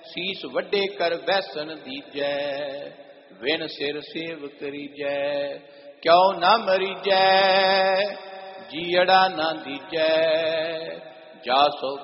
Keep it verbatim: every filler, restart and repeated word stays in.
ਸੀਸ ਵੱਡੇ ਕਰ ਵੈਸਨ ਦੀਜੈ। ਵਿਣ ਸਿਰ ਸੇਵ ਕਰੀਜੈ ਕਿਉ ਨਾ ਮਰੀਜੈ। ਜੀਅੜਾ ਨਾ ਦੀਜੈ ਜਾ ਸੋ